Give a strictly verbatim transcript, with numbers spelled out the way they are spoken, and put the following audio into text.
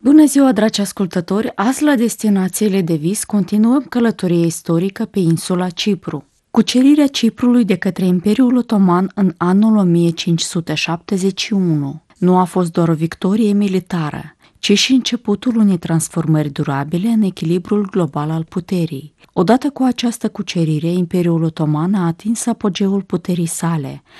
Bună ziua, dragi ascultători! Azi la Destinațiile de vis continuăm călătoria istorică pe insula Cipru. Cucerirea Ciprului de către Imperiul Otoman în anul o mie cinci sute șaptezeci și unu nu a fost doar o victorie militară, ci și începutul unei transformări durabile în echilibrul global al puterii. Odată cu această cucerire, Imperiul Otoman a atins apogeul puterii sale,